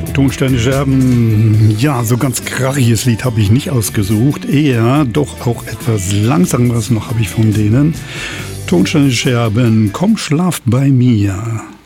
Tonsteine Scherben, ja, so ganz krachiges Lied habe ich nicht ausgesucht. Eher doch auch etwas langsameres noch habe ich von denen. Tonsteine Scherben, komm, schlaf bei mir.